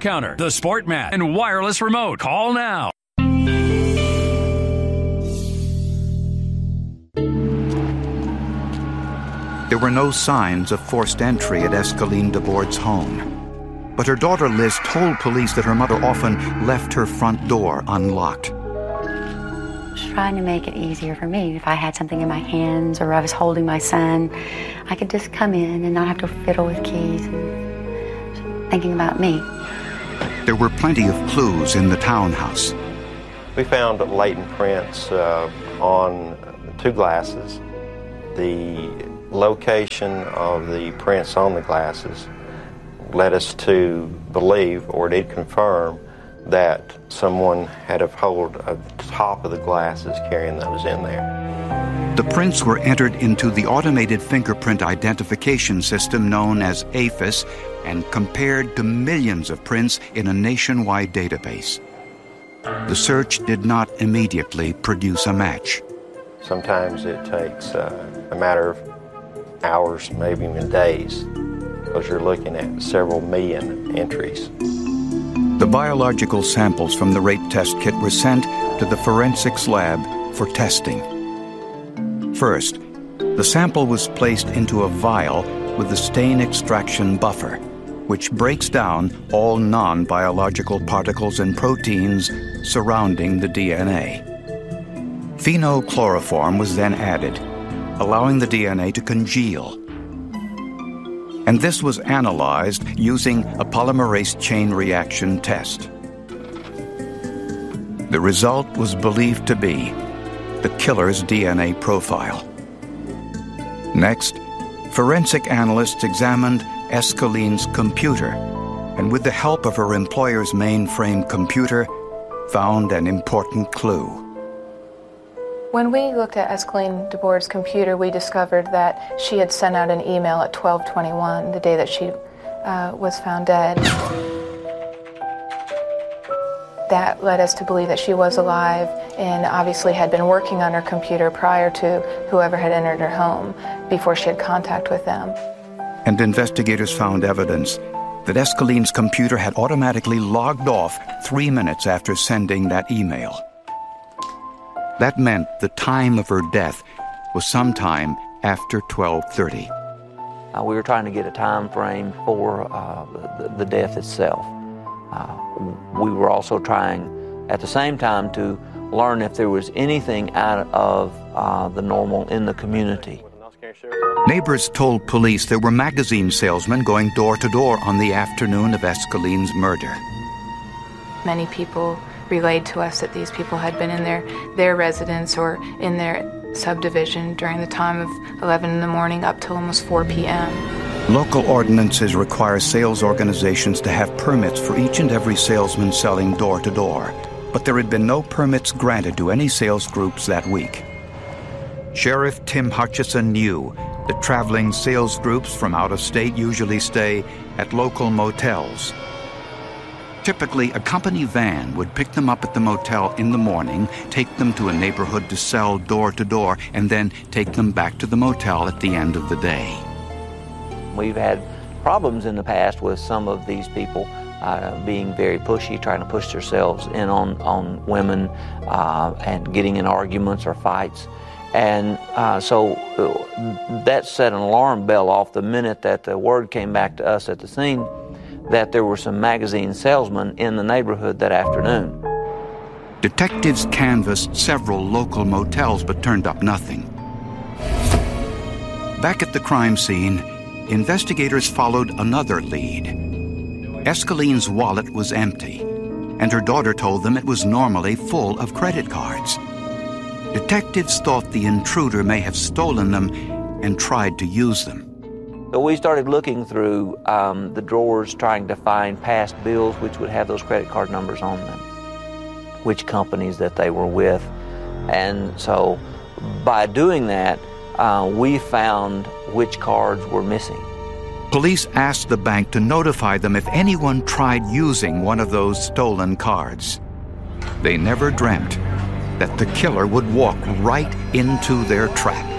Counter, the Sport Mat, and wireless remote. Call now. There were no signs of forced entry at Escaline DeBoard's home. But her daughter Liz told police that her mother often left her front door unlocked. Trying to make it easier for me. If I had something in my hands or I was holding my son, I could just come in and not have to fiddle with keys and thinking about me. There were plenty of clues in the townhouse. We found latent prints on 2 glasses. The location of the prints on the glasses led us to believe, or did confirm, that someone had a hold of the top of the glasses carrying those in there. The prints were entered into the automated fingerprint identification system known as AFIS and compared to millions of prints in a nationwide database. The search did not immediately produce a match. Sometimes it takes a matter of hours, maybe even days, because you're looking at several million entries. The biological samples from the rape test kit were sent to the forensics lab for testing. First, the sample was placed into a vial with a stain extraction buffer, which breaks down all non-biological particles and proteins surrounding the DNA. Phenochloroform was then added, allowing the DNA to congeal. And this was analyzed using a polymerase chain reaction test. The result was believed to be the killer's DNA profile. Next, forensic analysts examined Escaline's computer, and with the help of her employer's mainframe computer, found an important clue. When we looked at Escaline DeBoard's computer, we discovered that she had sent out an email at 12:21, the day that she was found dead. That led us to believe that she was alive and obviously had been working on her computer prior to whoever had entered her home before she had contact with them. And investigators found evidence that Escaline's computer had automatically logged off 3 minutes after sending that email. That meant the time of her death was sometime after 12:30. We were trying to get a time frame for the death itself. We were also trying at the same time to learn if there was anything out of the normal in the community. Neighbors told police there were magazine salesmen going door to door on the afternoon of Escaline's murder. Many people relayed to us that these people had been in their residence or in their subdivision during the time of 11 in the morning up till almost 4 p.m. Local ordinances require sales organizations to have permits for each and every salesman selling door to door, but there had been no permits granted to any sales groups that week. Sheriff Tim Hutchison knew that traveling sales groups from out of state usually stay at local motels. Typically, a company van would pick them up at the motel in the morning, take them to a neighborhood to sell door to door, and then take them back to the motel at the end of the day. We've had problems in the past with some of these people being very pushy, trying to push themselves in on women and getting in arguments or fights. And so that set an alarm bell off the minute that the word came back to us at the scene that there were some magazine salesmen in the neighborhood that afternoon. Detectives canvassed several local motels but turned up nothing. Back at the crime scene, investigators followed another lead. Escaline's wallet was empty, and her daughter told them it was normally full of credit cards. Detectives thought the intruder may have stolen them and tried to use them. So we started looking through the drawers trying to find past bills which would have those credit card numbers on them, which companies that they were with. And so by doing that, we found which cards were missing. Police asked the bank to notify them if anyone tried using one of those stolen cards. They never dreamt that the killer would walk right into their trap.